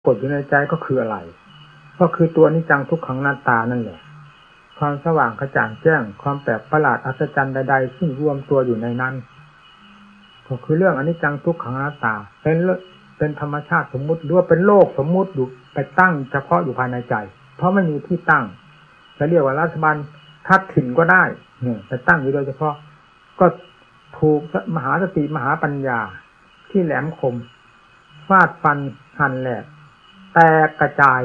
กดอยู่ในใจก็คืออะไรก็คือตัวอนิจจังทุกขังอนัตตานั่นแหละความสว่างกระจ่างแจ้งความแปลกประหลาดอัศจรรย์ใดๆซึ่งรวมตัวอยู่ในนั้นก็คือเรื่องอนิจจังทุกขังอนัตตาเป็นธรรมชาติสมมุติหรือว่าเป็นโลกสมมุติอยู่ไปตั้งเฉพาะอยู่ภายในใจเพราะไม่มีที่ตั้งจะเรียกว่ารัฐบาลทัดถิ่นก็ได้เนี่ยแต่ตั้งอยู่โดยเฉพาะก็ถูกมหาสติมหาปัญญาที่แหลมคมฟาดฟันหั่นแหลกแตกกระจาย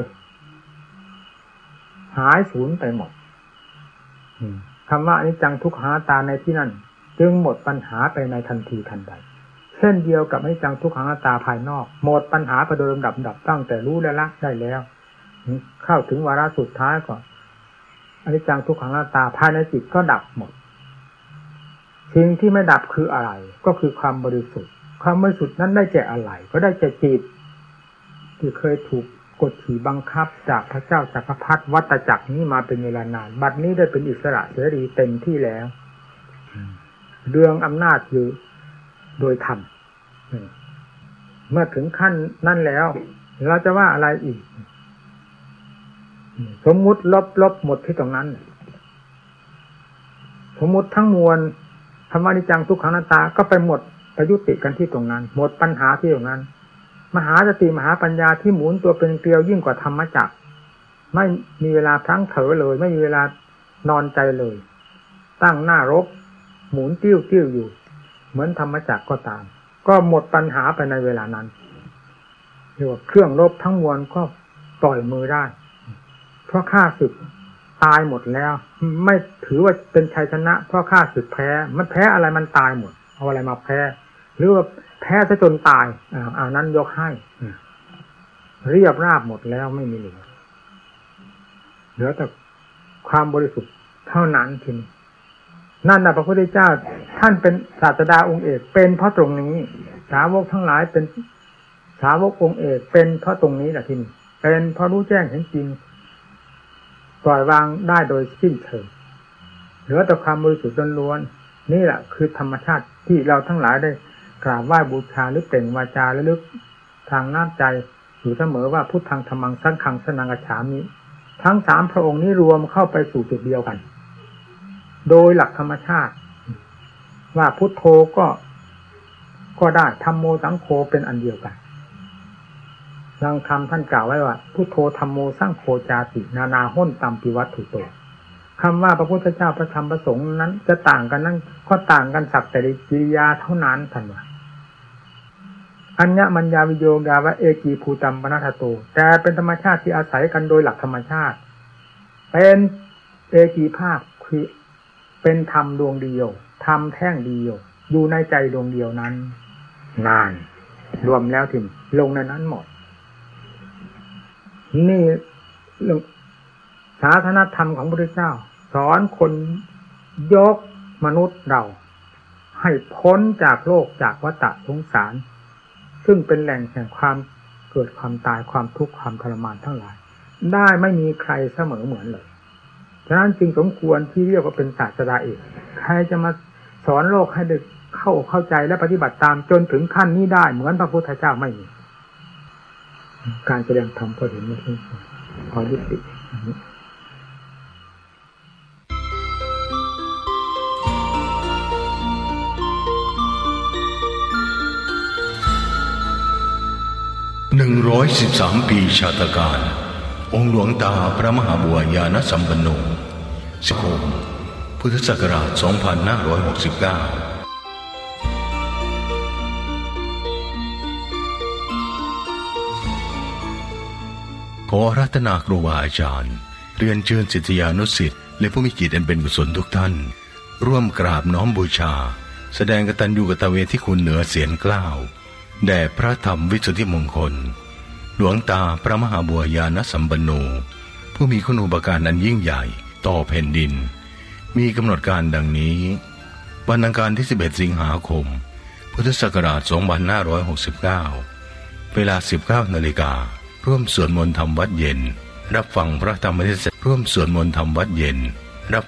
หายสูญไปหมดคำว่าอนิจจังทุกขังอนัตตาในที่นั้นจึงหมดปัญหาไปในทันทีทันใดเช่นเดียวกับอนิจจังทุกขังอนัตตาภายนอกหมดปัญหาไปโดยลำดับตั้งแต่รู้และละได้แล้วเข้าถึงวาระสุดท้ายก่อนอนิจจังทุกขังอนัตตาภายในจิตก็ดับหมดสิ่งที่ไม่ดับคืออะไรก็คือความบริสุทธิ์ความบริสุทธิ์นั้นได้แก่อะไรก็ได้แก่จิตที่เคยถูกกดขี่บังคับจากพระเจ้าจักรพรรดิวัฏจักรนี้มาเป็นเวลานานบัดนี้ได้เป็นอิสระเสรีเต็มที่แล้วเรื่องอำนาจอยู่โดยธรรมเมื่อถึงขั้นนั้นแล้วเราจะว่าอะไรอีกสมมุติลบหมดที่ตรงนั้นสมมุติทั้งมวลธรรมะนิจจังทุกขังอนัตตาก็ไปหมดไปยุติกันที่ตรงนั้นหมดปัญหาที่ตรงนั้นมหาสติมหาปัญญาที่หมุนตัวเป็นเกลียวยิ่งกว่าธรรมจักรไม่มีเวลาพลั้งเผลอเลยไม่มีเวลานอนใจเลยตั้งหน้ารบหมุนติ้วอยู่เหมือนธรรมจักรก็ตามก็หมดปัญหาไปในเวลานั้นเรียกว่าเครื่องรบทั้งมวลก็ปล่อยมือได้เพราะข้าศึกตายหมดแล้วไม่ถือว่าเป็นชัยชนะเพราะข้าศึกแพ้มันแพ้อะไรมันตายหมดเอาอะไรมาแพ้หรือว่าแพ้ซะจนตายนั้นยกให้เรียบราบหมดแล้วไม่มีเหลือแต่ความบริสุทธิ์เท่านั้นทีนี้นั่นน่ะพระพุทธเจ้าท่านเป็นศาสดาองค์เอกเป็นเพราะตรงนี้สาวกทั้งหลายเป็นสาวกองค์เอกเป็นเพราะตรงนี้แหละทีนี้เป็นเพราะรู้แจ้งเห็นจริงปล่อยวางได้โดยสิ้นเชิงเหลือแต่ความบริสุทธิ์ล้วนๆนี่แหละคือธรรมชาติที่เราทั้งหลายได้กราบไหว้บูชาหรือเปล่งวาจาระลึกทางน้ำใจอยู่เสมอว่าพุทธังธัมมังสังฆังสรณังคัจฉามิทั้งสามพระองค์นี้รวมเข้าไปสู่จุดเดียวกันโดยหลักธรรมชาติว่าพุทโธก็ได้ธัมโมสังโฆเป็นอันเดียวกันดังคำท่านกล่าวไว้ว่าพุทโธธัมโมสังโฆจาตินานาห้นตัมปิวัตถุโตคำว่าพระพุทธเจ้าพระธรรมพระสงฆ์นั้นจะต่างกันนั้นก็ต่างกันสักแต่กิริยาเท่านั้นท่านว่าอัญญมัญญาวิโยกาวะเอกีภูตัมปนัสสโตแต่เป็นธรรมชาติที่อาศัยกันโดยหลักธรรมชาติเป็นเอกีภาพคือเป็นธรรมดวงเดียวธรรมแท่งเดียวอยู่ในใจดวงเดียวนั้นนานรวมแล้วถึงลงในนั้นหมดนี่เรื่องศาสนธรรมของพระพุทธเจ้าสอนคนยกมนุษย์เราให้พ้นจากโลกจากวัฏสงสารซึ่งเป็นแหล่งแห่งความเกิดความตายความทุกข์ความทรมานทั้งหลายได้ไม่มีใครเสมอเหมือนเลยฉะนั้นจึงสมควรที่เรียกว่าเป็นศาสดาเอกใครจะมาสอนโลกให้ได้เข้าใจและปฏิบัติตามจนถึงขั้นนี้ได้เหมือนพระพุทธเจ้าไม่มีการแสดงธรรมก็เห็นไม่ใช่พอยุติ 113 ปีชาตการองค์หลวงตาพระมหาบัวญาณสัมปันโนสิบหกพุทธศักราช 2569ขออาราธนาครูบาอาจารย์เรียนเชิญศิษยานุศิษย์และผู้มีจิตอันเป็นกุศลทุกท่านร่วมกราบน้อมบูชาแสดงกตัญญูกตเวทีคุณเหนือเสียงกล้าวแด่พระธรรมวิสุทธิมงคลหลวงตาพระมหาบัวญาณสัมปันโนผู้มีคุณูปการอันยิ่งใหญ่ต่อแผ่นดินมีกำหนดการดังนี้วันอังคารที่ 11 สิงหาคมพุทธศักราช 2569 เวลา 19 นาฬิการ่วมสวดมนต์ธรรมวัดเย็นรับฟังพระธรรมเทศนาร่วมสวดมนต์ธรรมวัดเย็น